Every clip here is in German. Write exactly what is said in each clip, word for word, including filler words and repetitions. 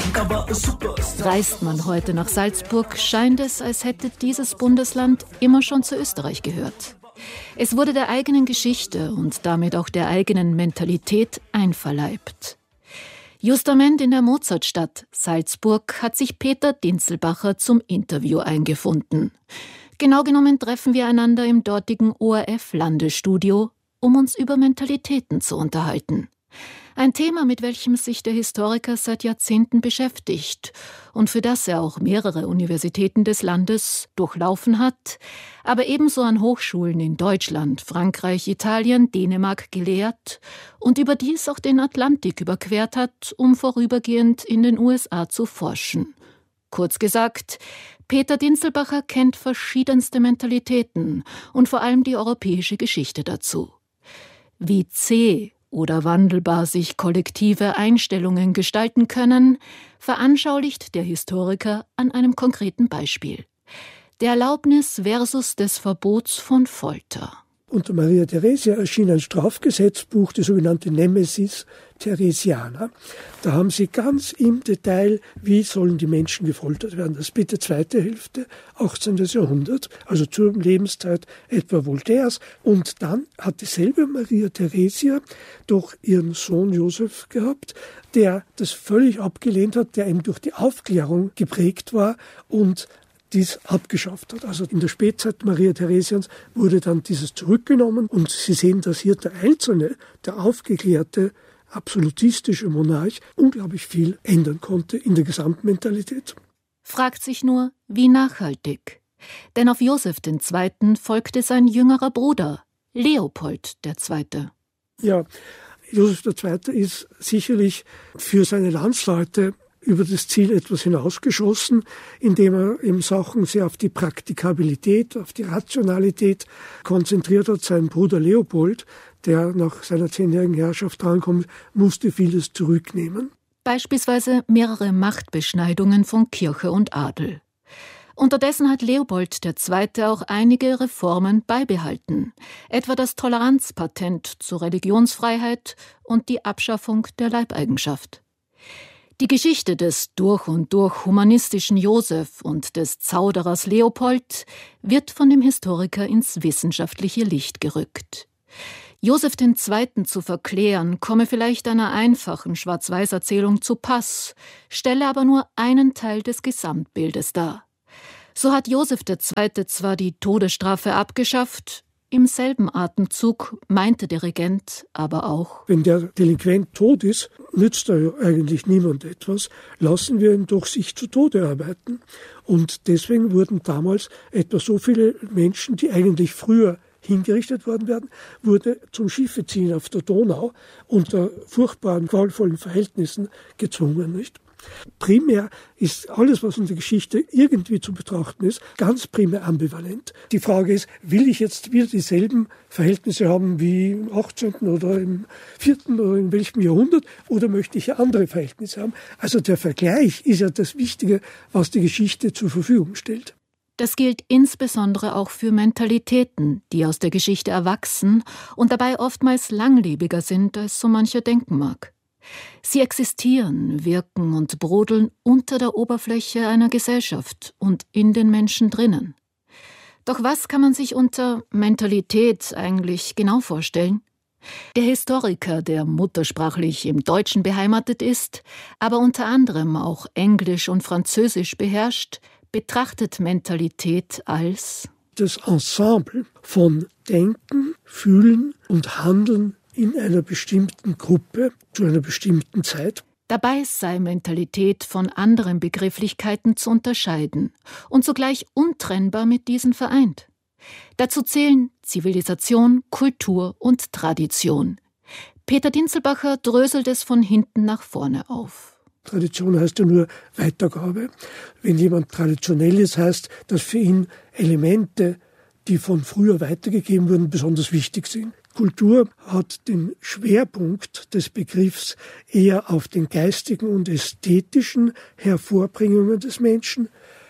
Reist man heute nach Salzburg, scheint es, als hätte dieses Bundesland immer schon zu Österreich gehört. Es wurde der eigenen Geschichte und damit auch der eigenen Mentalität einverleibt. Justament in der Mozartstadt Salzburg hat sich Peter Dinzelbacher zum Interview eingefunden. Genau genommen treffen wir einander im dortigen O R F-Landesstudio, um uns über Mentalitäten zu unterhalten. Ein Thema, mit welchem sich der Historiker seit Jahrzehnten beschäftigt und für das er auch mehrere Universitäten des Landes durchlaufen hat, aber ebenso an Hochschulen in Deutschland, Frankreich, Italien, Dänemark gelehrt und überdies auch den Atlantik überquert hat, um vorübergehend in den U S A zu forschen. Kurz gesagt, Peter Dinzelbacher kennt verschiedenste Mentalitäten und vor allem die europäische Geschichte dazu. Wie zäh oder wandelbar sich kollektive Einstellungen gestalten können, veranschaulicht der Historiker an einem konkreten Beispiel. Der Erlaubnis versus des Verbots von Folter. Unter Maria Theresia erschien ein Strafgesetzbuch, die sogenannte Nemesis Theresiana. Da haben sie ganz im Detail, wie sollen die Menschen gefoltert werden. Das ist bitte zweite Hälfte achtzehnten. Jahrhundert, also zur Lebenszeit etwa Voltaires. Und dann hat dieselbe Maria Theresia doch ihren Sohn Josef gehabt, der das völlig abgelehnt hat, der eben durch die Aufklärung geprägt war und dies abgeschafft hat. Also in der Spätzeit Maria Theresiens wurde dann dieses zurückgenommen und Sie sehen, dass hier der Einzelne, der aufgeklärte, absolutistische Monarch unglaublich viel ändern konnte in der Gesamtmentalität. Fragt sich nur, wie nachhaltig. Denn auf Josef der Zweite folgte sein jüngerer Bruder, Leopold der Zweite. Ja, Josef der Zweite ist sicherlich für seine Landsleute über das Ziel etwas hinausgeschossen, indem er eben Sachen sehr auf die Praktikabilität, auf die Rationalität konzentriert hat. Sein Bruder Leopold, der nach seiner zehnjährigen Herrschaft drankommt, musste vieles zurücknehmen. Beispielsweise mehrere Machtbeschneidungen von Kirche und Adel. Unterdessen hat Leopold der Zweite auch einige Reformen beibehalten, etwa das Toleranzpatent zur Religionsfreiheit und die Abschaffung der Leibeigenschaft. Die Geschichte des durch und durch humanistischen Josef und des Zauderers Leopold wird von dem Historiker ins wissenschaftliche Licht gerückt. Josef der Zweite zu verklären, komme vielleicht einer einfachen Schwarz-Weiß-Erzählung zu Pass, stelle aber nur einen Teil des Gesamtbildes dar. So hat Josef der Zweite zwar die Todesstrafe abgeschafft, im selben Atemzug meinte der Regent aber auch: Wenn der Delinquent tot ist, nützt er ja eigentlich niemand etwas, lassen wir ihn doch sich zu Tode arbeiten. Und deswegen wurden damals etwa so viele Menschen, die eigentlich früher hingerichtet worden wären, wurde zum Schiffeziehen auf der Donau unter furchtbaren, qualvollen Verhältnissen gezwungen, nicht? Primär ist alles, was in der Geschichte irgendwie zu betrachten ist, ganz primär ambivalent. Die Frage ist, will ich jetzt wieder dieselben Verhältnisse haben wie im achtzehnten oder im vierten oder in welchem Jahrhundert, oder möchte ich andere Verhältnisse haben? Also der Vergleich ist ja das Wichtige, was die Geschichte zur Verfügung stellt. Das gilt insbesondere auch für Mentalitäten, die aus der Geschichte erwachsen und dabei oftmals langlebiger sind, als so mancher denken mag. Sie existieren, wirken und brodeln unter der Oberfläche einer Gesellschaft und in den Menschen drinnen. Doch was kann man sich unter Mentalität eigentlich genau vorstellen? Der Historiker, der muttersprachlich im Deutschen beheimatet ist, aber unter anderem auch Englisch und Französisch beherrscht, betrachtet Mentalität als das Ensemble von Denken, Fühlen und Handeln in einer bestimmten Gruppe zu einer bestimmten Zeit. Dabei sei Mentalität von anderen Begrifflichkeiten zu unterscheiden und zugleich untrennbar mit diesen vereint. Dazu zählen Zivilisation, Kultur und Tradition. Peter Dinzelbacher dröselt es von hinten nach vorne auf. Tradition heißt ja nur Weitergabe. Wenn jemand traditionell ist, heißt, dass für ihn Elemente, die von früher weitergegeben wurden, besonders wichtig sind. Kultur hat den Schwerpunkt des Begriffs eher auf den geistigen und ästhetischen Hervorbringungen des Menschen.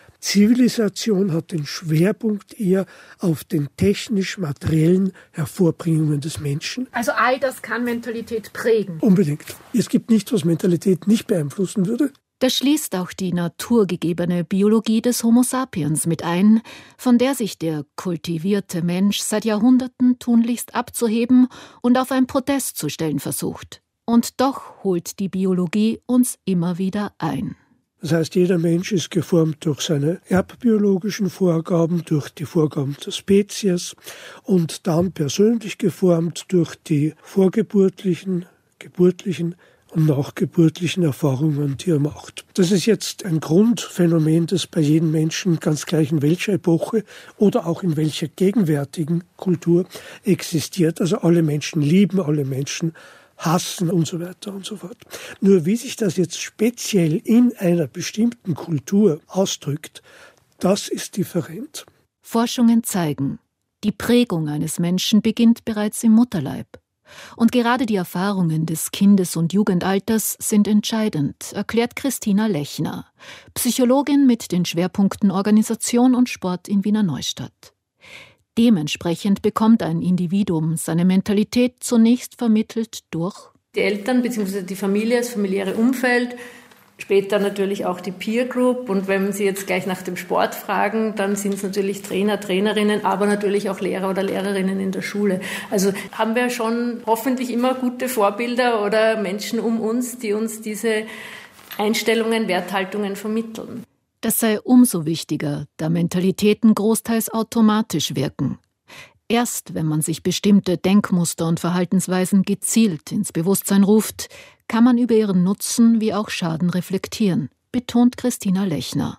Zivilisation hat den Schwerpunkt eher auf den technisch-materiellen Hervorbringungen des Menschen. Also all das kann Mentalität prägen? Unbedingt. Es gibt nichts, was Mentalität nicht beeinflussen würde. Das schließt auch die naturgegebene Biologie des Homo sapiens mit ein, von der sich der kultivierte Mensch seit Jahrhunderten tunlichst abzuheben und auf ein Podest zu stellen versucht. Und doch holt die Biologie uns immer wieder ein. Das heißt, jeder Mensch ist geformt durch seine erbbiologischen Vorgaben, durch die Vorgaben der Spezies und dann persönlich geformt durch die vorgeburtlichen, geburtlichen und nachgeburtlichen Erfahrungen, die er macht. Das ist jetzt ein Grundphänomen, das bei jedem Menschen, ganz gleich in welcher Epoche oder auch in welcher gegenwärtigen Kultur existiert. Also alle Menschen lieben, alle Menschen hassen und so weiter und so fort. Nur wie sich das jetzt speziell in einer bestimmten Kultur ausdrückt, das ist different. Forschungen zeigen, die Prägung eines Menschen beginnt bereits im Mutterleib. Und gerade die Erfahrungen des Kindes- und Jugendalters sind entscheidend, erklärt Christina Lechner, Psychologin mit den Schwerpunkten Organisation und Sport in Wiener Neustadt. Dementsprechend bekommt ein Individuum seine Mentalität zunächst vermittelt durch die Eltern bzw. die Familie, das familiäre Umfeld, später natürlich auch die Peer Group. Und wenn Sie jetzt gleich nach dem Sport fragen, dann sind es natürlich Trainer, Trainerinnen, aber natürlich auch Lehrer oder Lehrerinnen in der Schule. Also haben wir schon hoffentlich immer gute Vorbilder oder Menschen um uns, die uns diese Einstellungen, Werthaltungen vermitteln. Das sei umso wichtiger, da Mentalitäten großteils automatisch wirken. Erst wenn man sich bestimmte Denkmuster und Verhaltensweisen gezielt ins Bewusstsein ruft, kann man über ihren Nutzen wie auch Schaden reflektieren, betont Christina Lechner.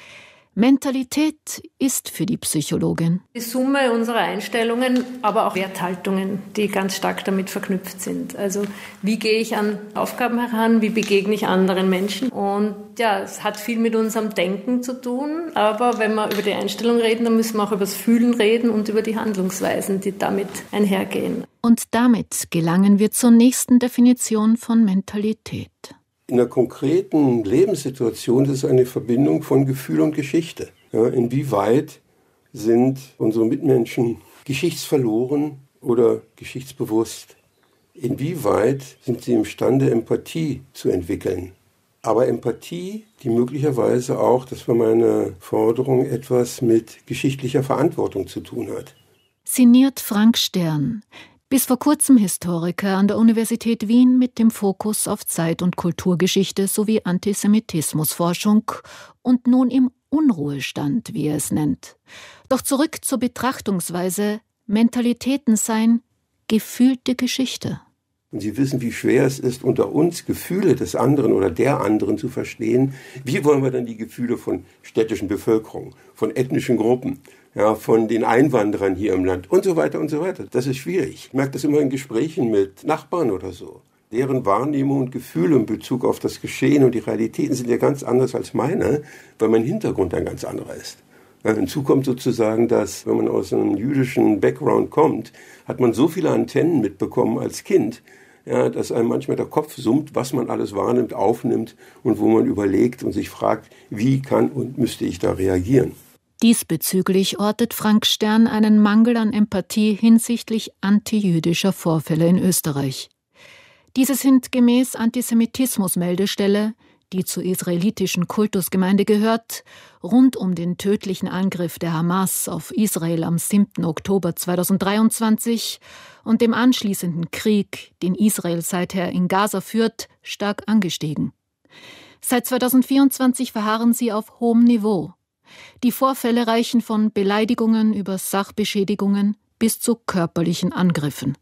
Mentalität ist für die Psychologin die Summe unserer Einstellungen, aber auch Werthaltungen, die ganz stark damit verknüpft sind. Also wie gehe ich an Aufgaben heran, wie begegne ich anderen Menschen? Und ja, es hat viel mit unserem Denken zu tun, aber wenn wir über die Einstellung reden, dann müssen wir auch über das Fühlen reden und über die Handlungsweisen, die damit einhergehen. Und damit gelangen wir zur nächsten Definition von Mentalität. In einer konkreten Lebenssituation ist es eine Verbindung von Gefühl und Geschichte. Ja, inwieweit sind unsere Mitmenschen geschichtsverloren oder geschichtsbewusst? Inwieweit sind sie imstande, Empathie zu entwickeln? Aber Empathie, die möglicherweise auch, das war meine Forderung, etwas mit geschichtlicher Verantwortung zu tun hat. Sinniert Frank Stern. Bis vor kurzem Historiker an der Universität Wien mit dem Fokus auf Zeit- und Kulturgeschichte sowie Antisemitismusforschung und nun im Unruhestand, wie er es nennt. Doch zurück zur Betrachtungsweise, Mentalitäten seien gefühlte Geschichte. Und Sie wissen, wie schwer es ist, unter uns Gefühle des anderen oder der anderen zu verstehen. Wie wollen wir dann die Gefühle von städtischen Bevölkerung, von ethnischen Gruppen, ja, von den Einwanderern hier im Land und so weiter und so weiter? Das ist schwierig. Ich merke das immer in Gesprächen mit Nachbarn oder so. Deren Wahrnehmung und Gefühle in Bezug auf das Geschehen und die Realitäten sind ja ganz anders als meine, weil mein Hintergrund ein ganz anderer ist. Ja, hinzu kommt sozusagen, dass, wenn man aus einem jüdischen Background kommt, hat man so viele Antennen mitbekommen als Kind, ja, dass einem manchmal der Kopf summt, was man alles wahrnimmt, aufnimmt und wo man überlegt und sich fragt, wie kann und müsste ich da reagieren. Diesbezüglich ortet Frank Stern einen Mangel an Empathie hinsichtlich antijüdischer Vorfälle in Österreich. Diese sind gemäß Antisemitismus-Meldestelle, die zur israelitischen Kultusgemeinde gehört, rund um den tödlichen Angriff der Hamas auf Israel am siebten Oktober zweitausenddreiundzwanzig und dem anschließenden Krieg, den Israel seither in Gaza führt, stark angestiegen. Seit zweitausendvierundzwanzig verharren sie auf hohem Niveau. Die Vorfälle reichen von Beleidigungen über Sachbeschädigungen bis zu körperlichen Angriffen.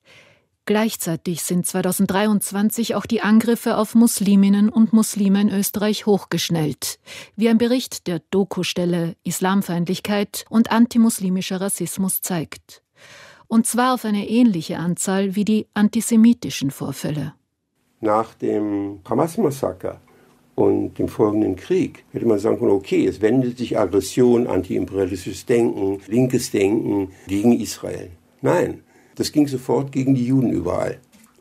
Gleichzeitig sind zweitausenddreiundzwanzig auch die Angriffe auf Musliminnen und Muslime in Österreich hochgeschnellt, wie ein Bericht der Doku-Stelle Islamfeindlichkeit und antimuslimischer Rassismus zeigt. Und zwar auf eine ähnliche Anzahl wie die antisemitischen Vorfälle. Nach dem Hamas-Massaker und dem folgenden Krieg hätte man sagen können, okay, es wendet sich Aggression, antiimperialistisches Denken, linkes Denken gegen Israel. Nein, das ging sofort gegen die Juden überall.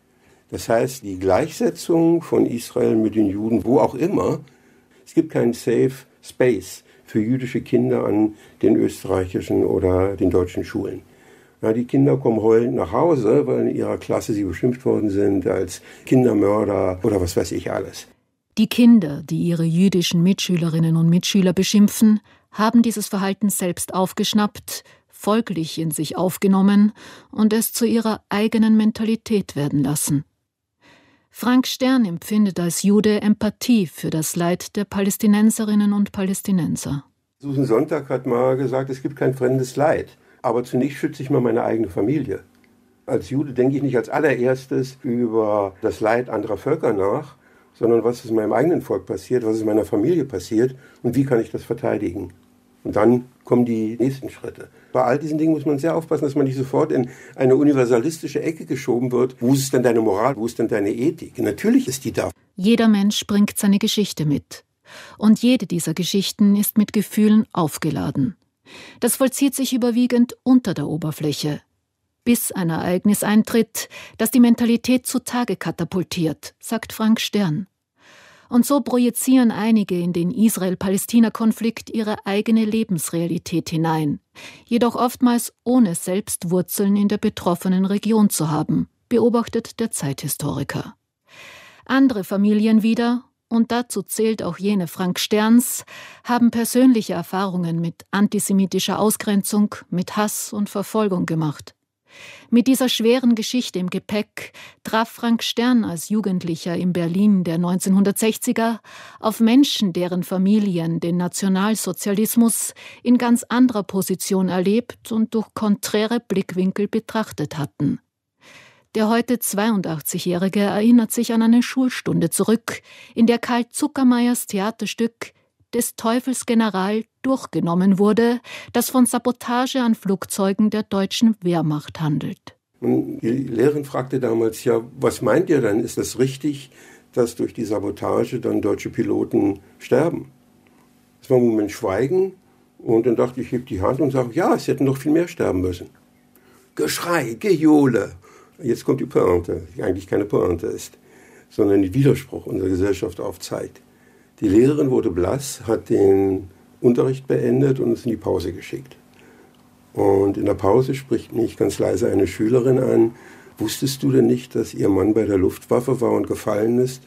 Das heißt, die Gleichsetzung von Israel mit den Juden, wo auch immer, es gibt keinen Safe Space für jüdische Kinder an den österreichischen oder den deutschen Schulen. Ja, die Kinder kommen heulend nach Hause, weil in ihrer Klasse sie beschimpft worden sind als Kindermörder oder was weiß ich alles. Die Kinder, die ihre jüdischen Mitschülerinnen und Mitschüler beschimpfen, haben dieses Verhalten selbst aufgeschnappt, folglich in sich aufgenommen und es zu ihrer eigenen Mentalität werden lassen. Frank Stern empfindet als Jude Empathie für das Leid der Palästinenserinnen und Palästinenser. Susan Sontag hat mal gesagt, es gibt kein fremdes Leid. Aber zunächst schütze ich mal meine eigene Familie. Als Jude denke ich nicht als allererstes über das Leid anderer Völker nach, sondern was ist in meinem eigenen Volk passiert, was ist in meiner Familie passiert und wie kann ich das verteidigen. Und dann kommen die nächsten Schritte. Bei all diesen Dingen muss man sehr aufpassen, dass man nicht sofort in eine universalistische Ecke geschoben wird. Wo ist denn deine Moral, wo ist denn deine Ethik? Natürlich ist die da. Jeder Mensch bringt seine Geschichte mit. Und jede dieser Geschichten ist mit Gefühlen aufgeladen. Das vollzieht sich überwiegend unter der Oberfläche, bis ein Ereignis eintritt, das die Mentalität zutage katapultiert, sagt Frank Stern. Und so projizieren einige in den Israel-Palästina-Konflikt ihre eigene Lebensrealität hinein, jedoch oftmals ohne selbst Wurzeln in der betroffenen Region zu haben, beobachtet der Zeithistoriker. Andere Familien wieder, und dazu zählt auch jene Frank Sterns, haben persönliche Erfahrungen mit antisemitischer Ausgrenzung, mit Hass und Verfolgung gemacht. Mit dieser schweren Geschichte im Gepäck traf Frank Stern als Jugendlicher in Berlin der neunzehnhundertsechziger auf Menschen, deren Familien den Nationalsozialismus in ganz anderer Position erlebt und durch konträre Blickwinkel betrachtet hatten. Der heute zweiundachtzigjährige erinnert sich an eine Schulstunde zurück, in der Karl Zuckermeyers Theaterstück des Teufels General durchgenommen wurde, das von Sabotage an Flugzeugen der deutschen Wehrmacht handelt. Und die Lehrerin fragte damals, ja, was meint ihr denn? Ist das richtig, dass durch die Sabotage dann deutsche Piloten sterben? Es war ein Moment Schweigen und dann dachte ich, ich heb die Hand und sage, ja, es hätten noch viel mehr sterben müssen. Geschrei, Gejohle. Jetzt kommt die Pointe, die eigentlich keine Pointe ist, sondern den Widerspruch unserer Gesellschaft aufzeigt. Die Lehrerin wurde blass, hat den Unterricht beendet und uns in die Pause geschickt. Und in der Pause spricht mich ganz leise eine Schülerin an. Wusstest du denn nicht, dass ihr Mann bei der Luftwaffe war und gefallen ist?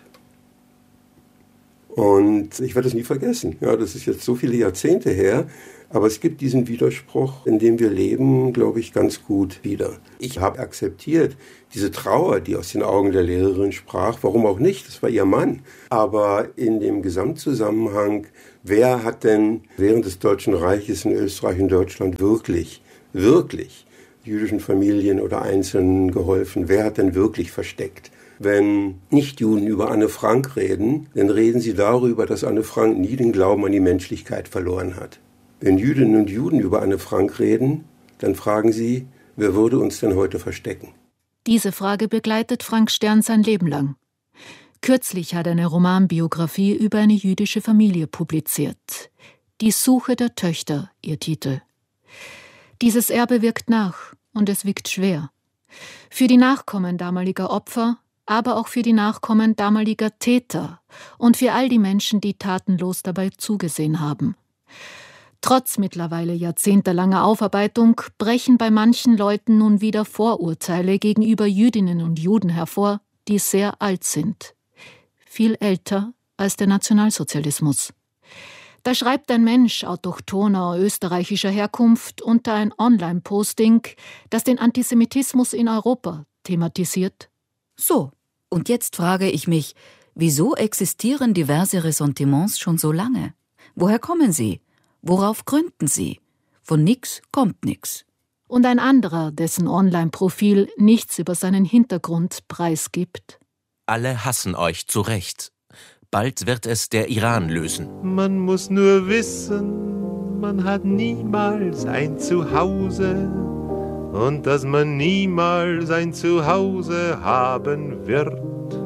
Und ich werde das nie vergessen. Ja, das ist jetzt so viele Jahrzehnte her. Aber es gibt diesen Widerspruch, in dem wir leben, glaube ich, ganz gut wieder. Ich habe akzeptiert diese Trauer, die aus den Augen der Lehrerin sprach. Warum auch nicht? Das war ihr Mann. Aber in dem Gesamtzusammenhang, wer hat denn während des Deutschen Reiches in Österreich und Deutschland wirklich, wirklich jüdischen Familien oder Einzelnen geholfen? Wer hat denn wirklich versteckt? Wenn Nichtjuden über Anne Frank reden, dann reden sie darüber, dass Anne Frank nie den Glauben an die Menschlichkeit verloren hat. Wenn Jüdinnen und Juden über Anne Frank reden, dann fragen sie, wer würde uns denn heute verstecken? Diese Frage begleitet Frank Stern sein Leben lang. Kürzlich hat er eine Romanbiografie über eine jüdische Familie publiziert. Die Suche der Töchter, ihr Titel. Dieses Erbe wirkt nach und es wiegt schwer. Für die Nachkommen damaliger Opfer, aber auch für die Nachkommen damaliger Täter und für all die Menschen, die tatenlos dabei zugesehen haben. Trotz mittlerweile jahrzehntelanger Aufarbeitung brechen bei manchen Leuten nun wieder Vorurteile gegenüber Jüdinnen und Juden hervor, die sehr alt sind. Viel älter als der Nationalsozialismus. Da schreibt ein Mensch autochthoner österreichischer Herkunft unter ein Online-Posting, das den Antisemitismus in Europa thematisiert. So, und jetzt frage ich mich, wieso existieren diverse Ressentiments schon so lange? Woher kommen sie? Worauf gründen sie? Von nix kommt nix. Und ein anderer, dessen Online-Profil nichts über seinen Hintergrund preisgibt. Alle hassen euch zu Recht. Bald wird es der Iran lösen. Man muss nur wissen, man hat niemals ein Zuhause. Und dass man niemals ein Zuhause haben wird.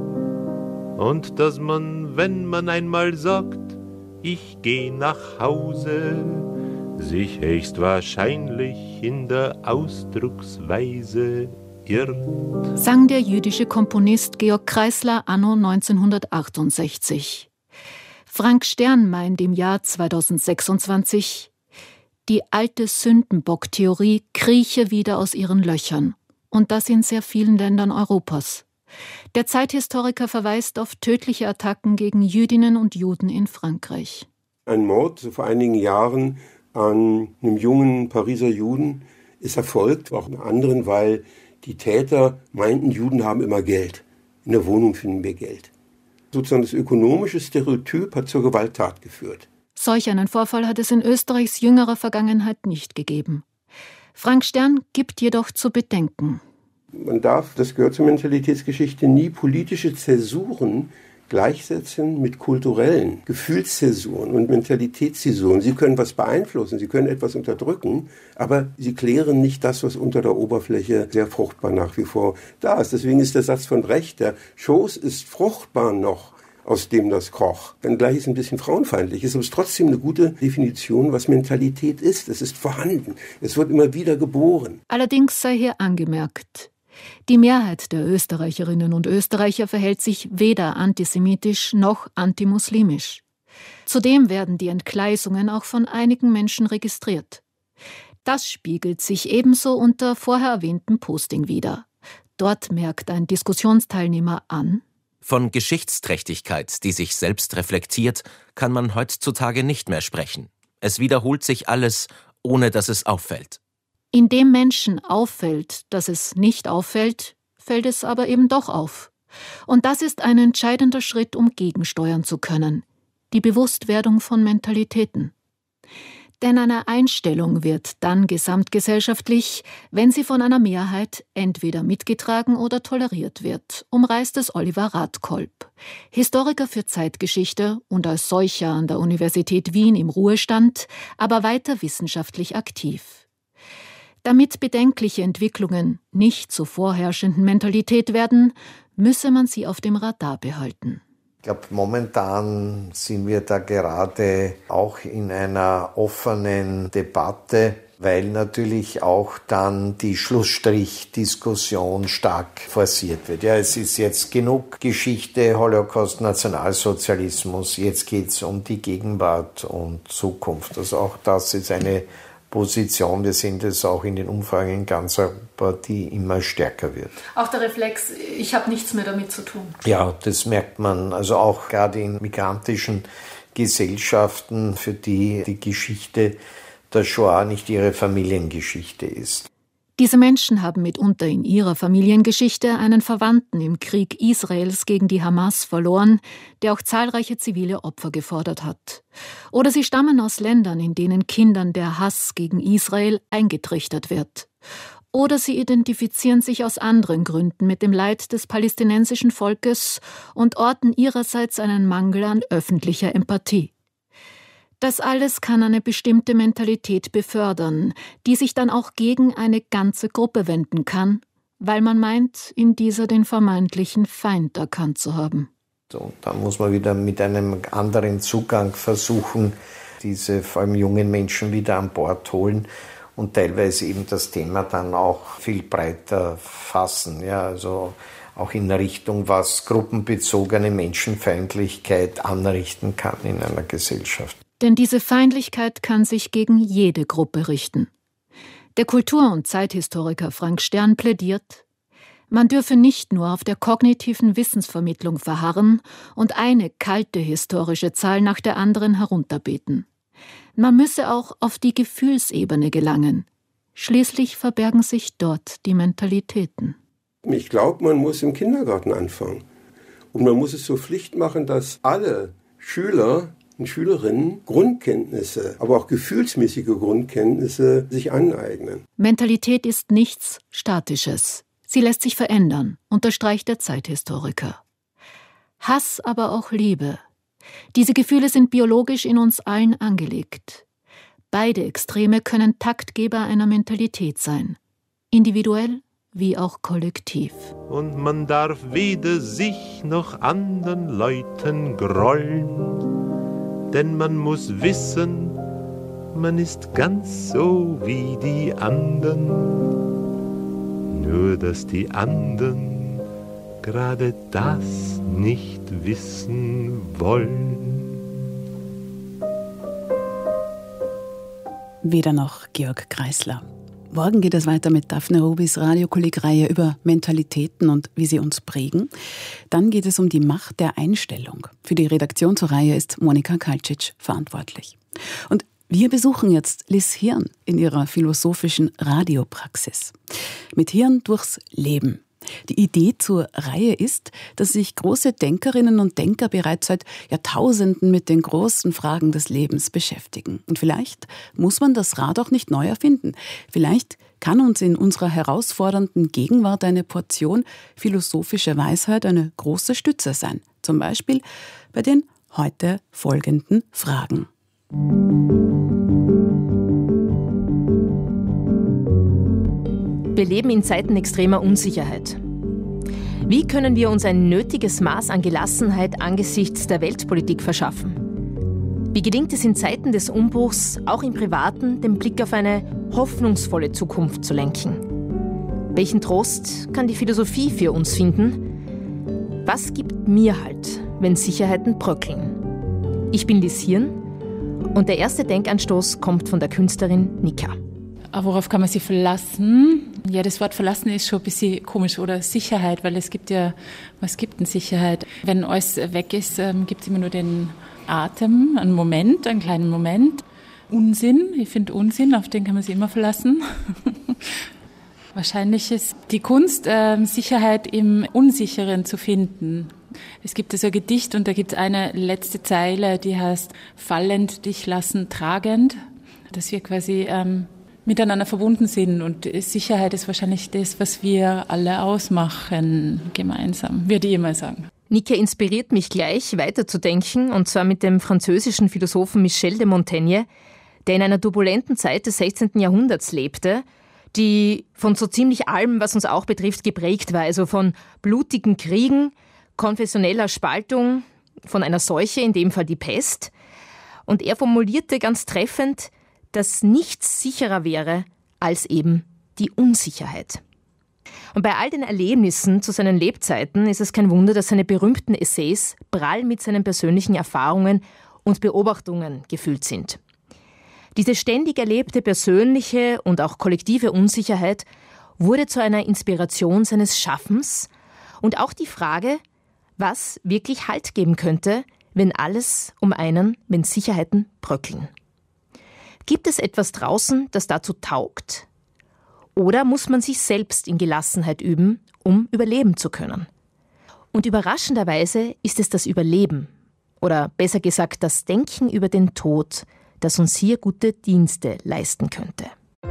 Und dass man, wenn man einmal sagt, ich geh nach Hause, sich höchstwahrscheinlich in der Ausdrucksweise irrt. Sang der jüdische Komponist Georg Kreisler anno neunzehnhundertachtundsechzig. Frank Stern meint im Jahr zweitausendsechsundzwanzig, die alte Sündenbock-Theorie krieche wieder aus ihren Löchern. Und das in sehr vielen Ländern Europas. Der Zeithistoriker verweist auf tödliche Attacken gegen Jüdinnen und Juden in Frankreich. Ein Mord so vor einigen Jahren an einem jungen Pariser Juden ist erfolgt, auch an anderen, weil die Täter meinten, Juden haben immer Geld. In der Wohnung finden wir Geld. Sozusagen das ökonomische Stereotyp hat zur Gewalttat geführt. Solch einen Vorfall hat es in Österreichs jüngerer Vergangenheit nicht gegeben. Frank Stern gibt jedoch zu bedenken. Man darf, das gehört zur Mentalitätsgeschichte, nie politische Zäsuren gleichsetzen mit kulturellen Gefühlszäsuren und Mentalitätszäsuren. Sie können was beeinflussen, sie können etwas unterdrücken, aber sie klären nicht das, was unter der Oberfläche sehr fruchtbar nach wie vor da ist. Deswegen ist der Satz von Brecht, der Schoß ist fruchtbar noch, aus dem das kroch. Wenngleich es ein bisschen frauenfeindlich ist, aber es ist trotzdem eine gute Definition, was Mentalität ist. Es ist vorhanden. Es wird immer wieder geboren. Allerdings sei hier angemerkt, die Mehrheit der Österreicherinnen und Österreicher verhält sich weder antisemitisch noch antimuslimisch. Zudem werden die Entgleisungen auch von einigen Menschen registriert. Das spiegelt sich ebenso unter vorher erwähntem Posting wider. Dort merkt ein Diskussionsteilnehmer an: Von Geschichtsträchtigkeit, die sich selbst reflektiert, kann man heutzutage nicht mehr sprechen. Es wiederholt sich alles, ohne dass es auffällt. Indem Menschen auffällt, dass es nicht auffällt, fällt es aber eben doch auf. Und das ist ein entscheidender Schritt, um gegensteuern zu können: die Bewusstwerdung von Mentalitäten. Denn eine Einstellung wird dann gesamtgesellschaftlich, wenn sie von einer Mehrheit entweder mitgetragen oder toleriert wird, umreißt es Oliver Radkolb, Historiker für Zeitgeschichte und als solcher an der Universität Wien im Ruhestand, aber weiter wissenschaftlich aktiv. Damit bedenkliche Entwicklungen nicht zur vorherrschenden Mentalität werden, müsse man sie auf dem Radar behalten. Ich glaube, momentan sind wir da gerade auch in einer offenen Debatte, weil natürlich auch dann die Schlussstrich-Diskussion stark forciert wird. Ja, es ist jetzt genug Geschichte, Holocaust, Nationalsozialismus, jetzt geht es um die Gegenwart und Zukunft. Also auch das ist eine Position, wir sehen das auch in den Umfragen in ganz Europa, die immer stärker wird. Auch der Reflex, ich habe nichts mehr damit zu tun. Ja, das merkt man, also auch gerade in migrantischen Gesellschaften, für die die Geschichte der Shoah nicht ihre Familiengeschichte ist. Diese Menschen haben mitunter in ihrer Familiengeschichte einen Verwandten im Krieg Israels gegen die Hamas verloren, der auch zahlreiche zivile Opfer gefordert hat. Oder sie stammen aus Ländern, in denen Kindern der Hass gegen Israel eingetrichtert wird. Oder sie identifizieren sich aus anderen Gründen mit dem Leid des palästinensischen Volkes und orten ihrerseits einen Mangel an öffentlicher Empathie. Das alles kann eine bestimmte Mentalität befördern, die sich dann auch gegen eine ganze Gruppe wenden kann, weil man meint, in dieser den vermeintlichen Feind erkannt zu haben. So, da muss man wieder mit einem anderen Zugang versuchen, diese vor allem jungen Menschen wieder an Bord holen und teilweise eben das Thema dann auch viel breiter fassen. Ja, also auch in Richtung, was gruppenbezogene Menschenfeindlichkeit anrichten kann in einer Gesellschaft. Denn diese Feindlichkeit kann sich gegen jede Gruppe richten. Der Kultur- und Zeithistoriker Frank Stern plädiert: Man dürfe nicht nur auf der kognitiven Wissensvermittlung verharren und eine kalte historische Zahl nach der anderen herunterbeten. Man müsse auch auf die Gefühlsebene gelangen. Schließlich verbergen sich dort die Mentalitäten. Ich glaube, man muss im Kindergarten anfangen. Und man muss es zur Pflicht machen, dass alle Schüler und Schülerinnen Grundkenntnisse, aber auch gefühlsmäßige Grundkenntnisse sich aneignen. Mentalität ist nichts Statisches. Sie lässt sich verändern, unterstreicht der Zeithistoriker. Hass, aber auch Liebe. Diese Gefühle sind biologisch in uns allen angelegt. Beide Extreme können Taktgeber einer Mentalität sein. Individuell wie auch kollektiv. Und man darf weder sich noch anderen Leuten grollen. Denn man muss wissen, man ist ganz so wie die anderen. Nur dass die anderen gerade das nicht wissen wollen. Weder noch Georg Kreisler. Morgen geht es weiter mit Daphne Rubis Radiokolleg-Reihe über Mentalitäten und wie sie uns prägen. Dann geht es um die Macht der Einstellung. Für die Redaktion zur Reihe ist Monika Kalcic verantwortlich. Und wir besuchen jetzt Liz Hirn in ihrer philosophischen Radiopraxis. Mit Hirn durchs Leben. Die Idee zur Reihe ist, dass sich große Denkerinnen und Denker bereits seit Jahrtausenden mit den großen Fragen des Lebens beschäftigen. Und vielleicht muss man das Rad auch nicht neu erfinden. Vielleicht kann uns in unserer herausfordernden Gegenwart eine Portion philosophischer Weisheit eine große Stütze sein. Zum Beispiel bei den heute folgenden Fragen. Wir leben in Zeiten extremer Unsicherheit. Wie können wir uns ein nötiges Maß an Gelassenheit angesichts der Weltpolitik verschaffen? Wie gelingt es in Zeiten des Umbruchs, auch im Privaten, den Blick auf eine hoffnungsvolle Zukunft zu lenken? Welchen Trost kann die Philosophie für uns finden? Was gibt mir Halt, wenn Sicherheiten bröckeln? Ich bin Liz Hirn und der erste Denkanstoß kommt von der Künstlerin Nika. Worauf kann man sich verlassen? Ja, das Wort verlassen ist schon ein bisschen komisch. Oder Sicherheit, weil es gibt ja, was gibt denn Sicherheit? Wenn alles weg ist, gibt es immer nur den Atem, einen Moment, einen kleinen Moment. Unsinn, ich finde Unsinn, auf den kann man sich immer verlassen. Wahrscheinlich ist die Kunst, Sicherheit im Unsicheren zu finden. Es gibt so ein Gedicht und da gibt es eine letzte Zeile, die heißt fallend dich lassen tragend, dass wir quasi ähm, miteinander verbunden sind und Sicherheit ist wahrscheinlich das, was wir alle ausmachen gemeinsam, würde ich immer sagen. Nika inspiriert mich gleich, weiterzudenken, und zwar mit dem französischen Philosophen Michel de Montaigne, der in einer turbulenten Zeit des sechzehnten Jahrhunderts lebte, die von so ziemlich allem, was uns auch betrifft, geprägt war. Also von blutigen Kriegen, konfessioneller Spaltung, von einer Seuche, in dem Fall die Pest. Und er formulierte ganz treffend, dass nichts sicherer wäre als eben die Unsicherheit. Und bei all den Erlebnissen zu seinen Lebzeiten ist es kein Wunder, dass seine berühmten Essays prall mit seinen persönlichen Erfahrungen und Beobachtungen gefüllt sind. Diese ständig erlebte persönliche und auch kollektive Unsicherheit wurde zu einer Inspiration seines Schaffens und auch die Frage, was wirklich Halt geben könnte, wenn alles um einen, wenn Sicherheiten bröckeln. Gibt es etwas draußen, das dazu taugt? Oder muss man sich selbst in Gelassenheit üben, um überleben zu können? Und überraschenderweise ist es das Überleben, oder besser gesagt das Denken über den Tod, das uns hier gute Dienste leisten könnte.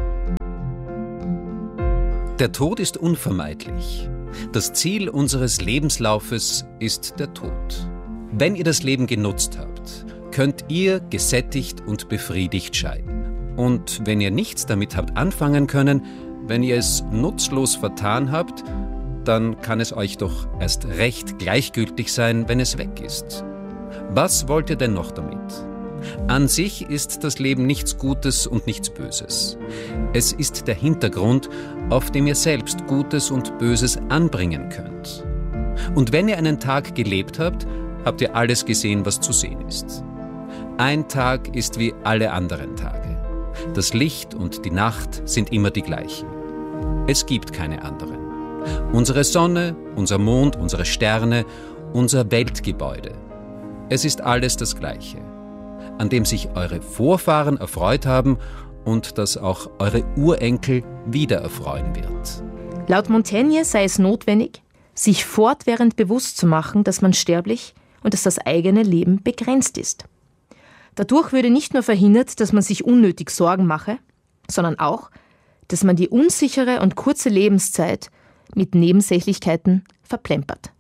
Der Tod ist unvermeidlich. Das Ziel unseres Lebenslaufes ist der Tod. Wenn ihr das Leben genutzt habt, könnt ihr gesättigt und befriedigt scheiden. Und wenn ihr nichts damit habt anfangen können, wenn ihr es nutzlos vertan habt, dann kann es euch doch erst recht gleichgültig sein, wenn es weg ist. Was wollt ihr denn noch damit? An sich ist das Leben nichts Gutes und nichts Böses. Es ist der Hintergrund, auf dem ihr selbst Gutes und Böses anbringen könnt. Und wenn ihr einen Tag gelebt habt, habt ihr alles gesehen, was zu sehen ist. Ein Tag ist wie alle anderen Tage. Das Licht und die Nacht sind immer die gleichen. Es gibt keine anderen. Unsere Sonne, unser Mond, unsere Sterne, unser Weltgebäude. Es ist alles das Gleiche, an dem sich eure Vorfahren erfreut haben und das auch eure Urenkel wieder erfreuen wird. Laut Montaigne sei es notwendig, sich fortwährend bewusst zu machen, dass man sterblich und dass das eigene Leben begrenzt ist. Dadurch würde nicht nur verhindert, dass man sich unnötig Sorgen mache, sondern auch, dass man die unsichere und kurze Lebenszeit mit Nebensächlichkeiten verplempert.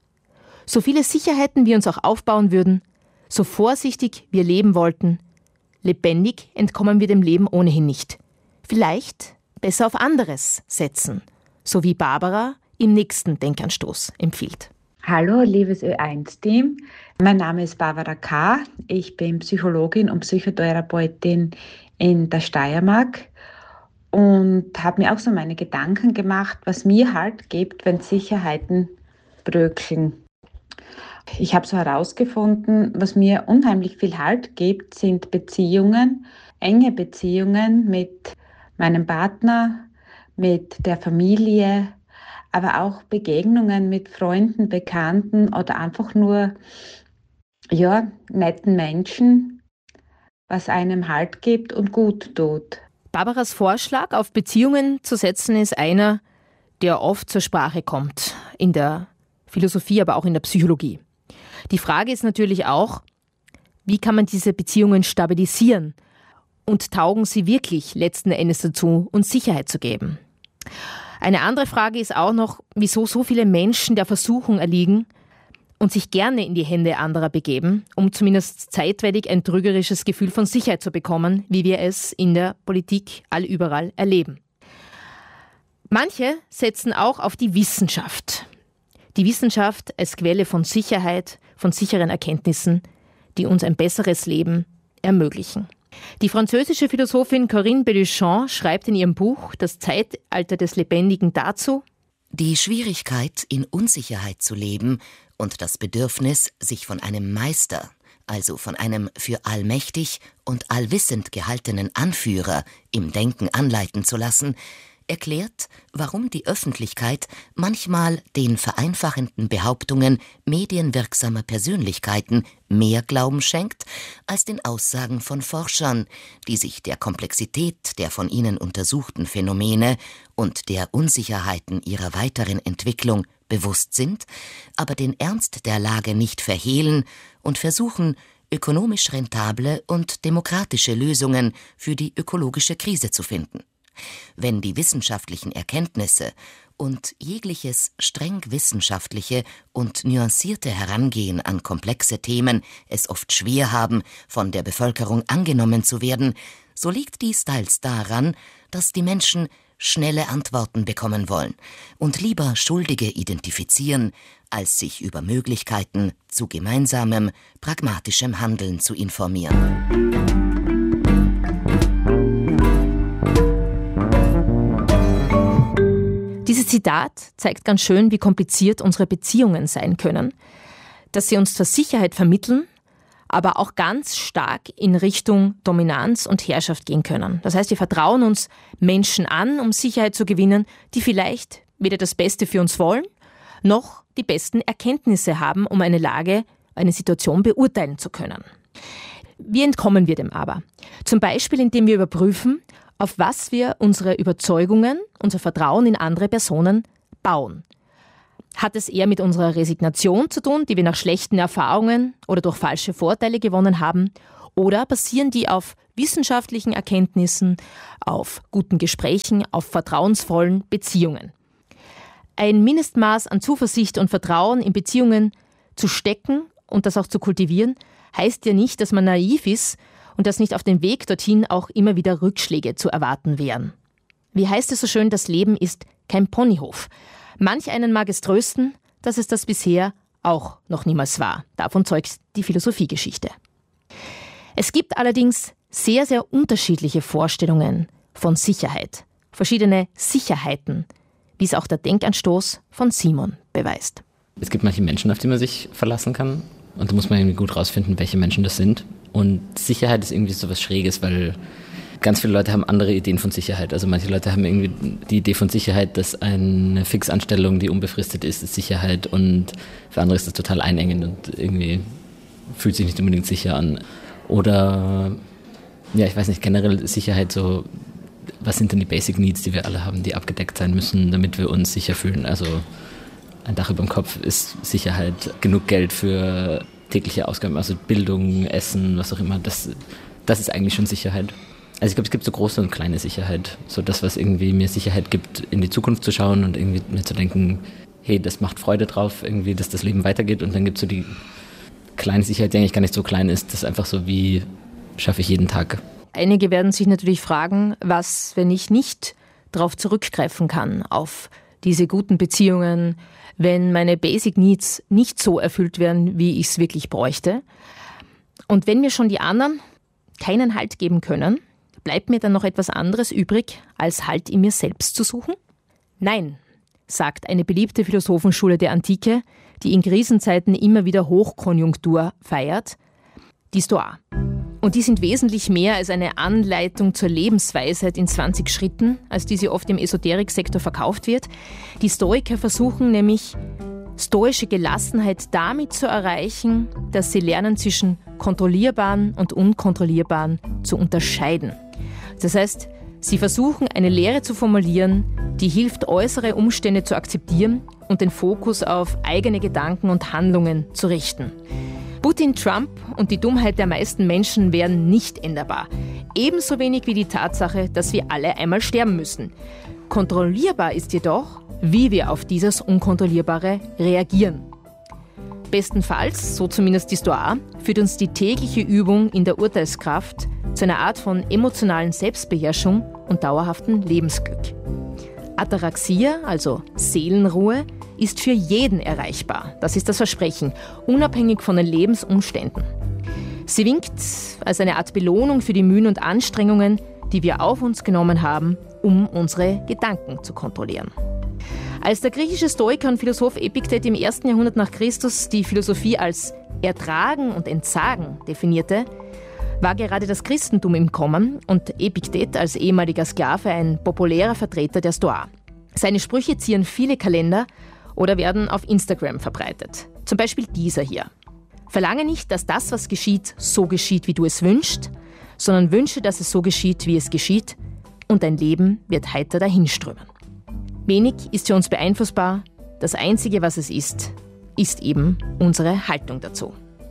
So viele Sicherheiten wir uns auch aufbauen würden, so vorsichtig wir leben wollten, lebendig entkommen wir dem Leben ohnehin nicht. Vielleicht besser auf anderes setzen, so wie Barbara im nächsten Denkanstoß empfiehlt. Hallo, liebes Ö eins Team. Mein Name ist Barbara K. Ich bin Psychologin und Psychotherapeutin in der Steiermark und habe mir auch so meine Gedanken gemacht, was mir Halt gibt, wenn Sicherheiten bröckeln. Ich habe so herausgefunden, was mir unheimlich viel Halt gibt, sind Beziehungen, enge Beziehungen mit meinem Partner, mit der Familie, aber auch Begegnungen mit Freunden, Bekannten oder einfach nur, ja, netten Menschen, was einem Halt gibt und gut tut. Barbaras Vorschlag, auf Beziehungen zu setzen, ist einer, der oft zur Sprache kommt, in der Philosophie, aber auch in der Psychologie. Die Frage ist natürlich auch, wie kann man diese Beziehungen stabilisieren und taugen sie wirklich letzten Endes dazu, uns Sicherheit zu geben? Eine andere Frage ist auch noch, wieso so viele Menschen der Versuchung erliegen und sich gerne in die Hände anderer begeben, um zumindest zeitweilig ein trügerisches Gefühl von Sicherheit zu bekommen, wie wir es in der Politik allüberall erleben. Manche setzen auch auf die Wissenschaft. Die Wissenschaft als Quelle von Sicherheit, von sicheren Erkenntnissen, die uns ein besseres Leben ermöglichen. Die französische Philosophin Corinne Belluchamp schreibt in ihrem Buch Das Zeitalter des Lebendigen dazu: Die Schwierigkeit, in Unsicherheit zu leben und das Bedürfnis, sich von einem Meister, also von einem für allmächtig und allwissend gehaltenen Anführer im Denken anleiten zu lassen, erklärt, warum die Öffentlichkeit manchmal den vereinfachenden Behauptungen medienwirksamer Persönlichkeiten mehr Glauben schenkt als den Aussagen von Forschern, die sich der Komplexität der von ihnen untersuchten Phänomene und der Unsicherheiten ihrer weiteren Entwicklung bewusst sind, aber den Ernst der Lage nicht verhehlen und versuchen, ökonomisch rentable und demokratische Lösungen für die ökologische Krise zu finden. Wenn die wissenschaftlichen Erkenntnisse und jegliches streng wissenschaftliche und nuancierte Herangehen an komplexe Themen es oft schwer haben, von der Bevölkerung angenommen zu werden, so liegt dies teils daran, dass die Menschen schnelle Antworten bekommen wollen und lieber Schuldige identifizieren, als sich über Möglichkeiten zu gemeinsamem, pragmatischem Handeln zu informieren. Dieses Zitat zeigt ganz schön, wie kompliziert unsere Beziehungen sein können, dass sie uns zwar Sicherheit vermitteln, aber auch ganz stark in Richtung Dominanz und Herrschaft gehen können. Das heißt, wir vertrauen uns Menschen an, um Sicherheit zu gewinnen, die vielleicht weder das Beste für uns wollen, noch die besten Erkenntnisse haben, um eine Lage, eine Situation beurteilen zu können. Wie entkommen wir dem aber? Zum Beispiel, indem wir überprüfen, auf was wir unsere Überzeugungen, unser Vertrauen in andere Personen bauen. Hat es eher mit unserer Resignation zu tun, die wir nach schlechten Erfahrungen oder durch falsche Vorteile gewonnen haben? Oder basieren die auf wissenschaftlichen Erkenntnissen, auf guten Gesprächen, auf vertrauensvollen Beziehungen? Ein Mindestmaß an Zuversicht und Vertrauen in Beziehungen zu stecken und das auch zu kultivieren, heißt ja nicht, dass man naiv ist und dass nicht auf dem Weg dorthin auch immer wieder Rückschläge zu erwarten wären. Wie heißt es so schön, das Leben ist kein Ponyhof. Manch einen mag es trösten, dass es das bisher auch noch niemals war. Davon zeugt die Philosophiegeschichte. Es gibt allerdings sehr, sehr unterschiedliche Vorstellungen von Sicherheit. Verschiedene Sicherheiten, wie es auch der Denkanstoß von Simon beweist. Es gibt manche Menschen, auf die man sich verlassen kann. Und da muss man irgendwie gut rausfinden, welche Menschen das sind. Und Sicherheit ist irgendwie so was Schräges, weil ganz viele Leute haben andere Ideen von Sicherheit. Also manche Leute haben irgendwie die Idee von Sicherheit, dass eine Fixanstellung, die unbefristet ist, ist Sicherheit. Und für andere ist das total einengend und irgendwie fühlt sich nicht unbedingt sicher an. Oder, ja, ich weiß nicht, generell Sicherheit so, was sind denn die Basic Needs, die wir alle haben, die abgedeckt sein müssen, damit wir uns sicher fühlen. Also ein Dach über dem Kopf ist Sicherheit, genug Geld für tägliche Ausgaben, also Bildung, Essen, was auch immer, das, das ist eigentlich schon Sicherheit. Also ich glaube, es gibt so große und kleine Sicherheit. So das, was irgendwie mir Sicherheit gibt, in die Zukunft zu schauen und irgendwie mir zu denken, hey, das macht Freude drauf, irgendwie, dass das Leben weitergeht. Und dann gibt es so die kleine Sicherheit, die eigentlich gar nicht so klein ist. Das ist einfach so, wie schaffe ich jeden Tag. Einige werden sich natürlich fragen, was, wenn ich nicht darauf zurückgreifen kann, auf diese guten Beziehungen, wenn meine Basic Needs nicht so erfüllt werden, wie ich es wirklich bräuchte. Und wenn mir schon die anderen keinen Halt geben können, bleibt mir dann noch etwas anderes übrig, als Halt in mir selbst zu suchen? Nein, sagt eine beliebte Philosophenschule der Antike, die in Krisenzeiten immer wieder Hochkonjunktur feiert, die Stoa. Und die sind wesentlich mehr als eine Anleitung zur Lebensweisheit in zwanzig Schritten, als die sie oft im Esoteriksektor verkauft wird. Die Stoiker versuchen nämlich, stoische Gelassenheit damit zu erreichen, dass sie lernen, zwischen kontrollierbaren und unkontrollierbaren zu unterscheiden. Das heißt, sie versuchen, eine Lehre zu formulieren, die hilft, äußere Umstände zu akzeptieren und den Fokus auf eigene Gedanken und Handlungen zu richten. Putin, Trump und die Dummheit der meisten Menschen wären nicht änderbar. Ebenso wenig wie die Tatsache, dass wir alle einmal sterben müssen. Kontrollierbar ist jedoch, wie wir auf dieses Unkontrollierbare reagieren. Bestenfalls, so zumindest die Stoa, führt uns die tägliche Übung in der Urteilskraft zu einer Art von emotionalen Selbstbeherrschung und dauerhaftem Lebensglück. Ataraxia, also Seelenruhe, ist für jeden erreichbar. Das ist das Versprechen, unabhängig von den Lebensumständen. Sie winkt als eine Art Belohnung für die Mühen und Anstrengungen, die wir auf uns genommen haben, um unsere Gedanken zu kontrollieren. Als der griechische Stoiker und Philosoph Epiktet im ersten Jahrhundert nach Christus die Philosophie als Ertragen und Entsagen definierte, war gerade das Christentum im Kommen und Epiktet als ehemaliger Sklave ein populärer Vertreter der Stoa. Seine Sprüche zieren viele Kalender oder werden auf Instagram verbreitet. Zum Beispiel dieser hier. Verlange nicht, dass das, was geschieht, so geschieht, wie du es wünschst, sondern wünsche, dass es so geschieht, wie es geschieht, und dein Leben wird heiter dahinströmen. Wenig ist für uns beeinflussbar. Das Einzige, was es ist, ist eben unsere Haltung dazu.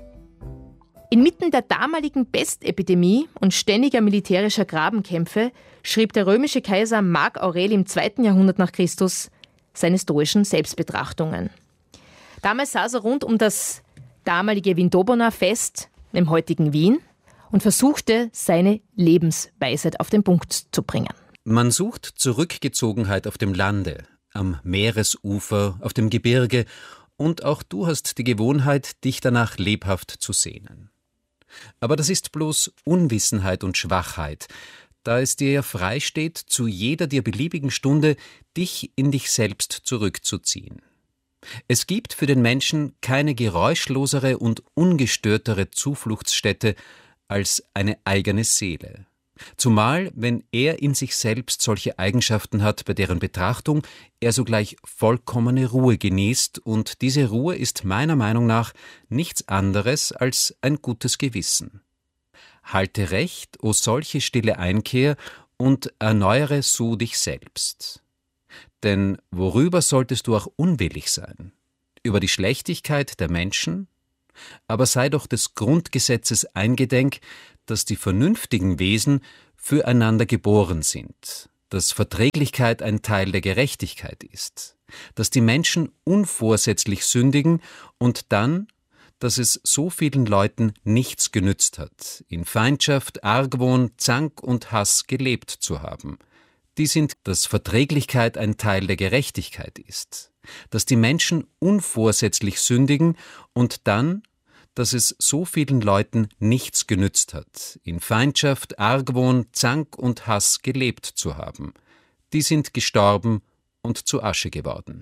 Inmitten der damaligen Pestepidemie und ständiger militärischer Grabenkämpfe schrieb der römische Kaiser Mark Aurel im zweiten Jahrhundert nach Christus seine stoischen Selbstbetrachtungen. Damals saß er rund um das damalige Vindobona-Fest im heutigen Wien und versuchte, seine Lebensweisheit auf den Punkt zu bringen. Man sucht Zurückgezogenheit auf dem Lande, am Meeresufer, auf dem Gebirge, und auch du hast die Gewohnheit, dich danach lebhaft zu sehnen. Aber das ist bloß Unwissenheit und Schwachheit, da es dir ja frei steht, zu jeder dir beliebigen Stunde dich in dich selbst zurückzuziehen. Es gibt für den Menschen keine geräuschlosere und ungestörtere Zufluchtsstätte als eine eigene Seele. Zumal, wenn er in sich selbst solche Eigenschaften hat, bei deren Betrachtung er sogleich vollkommene Ruhe genießt, und diese Ruhe ist meiner Meinung nach nichts anderes als ein gutes Gewissen. Halte recht, o solche stille Einkehr, und erneuere so dich selbst. Denn worüber solltest du auch unwillig sein? Über die Schlechtigkeit der Menschen? Aber sei doch des Grundgesetzes eingedenk, dass die vernünftigen Wesen füreinander geboren sind, dass Verträglichkeit ein Teil der Gerechtigkeit ist, dass die Menschen unvorsätzlich sündigen und dann, dass es so vielen Leuten nichts genützt hat, in Feindschaft, Argwohn, Zank und Hass gelebt zu haben. Die sind, dass Verträglichkeit ein Teil der Gerechtigkeit ist, dass die Menschen unvorsätzlich sündigen und dann, dass es so vielen Leuten nichts genützt hat, in Feindschaft, Argwohn, Zank und Hass gelebt zu haben. Die sind gestorben und zu Asche geworden.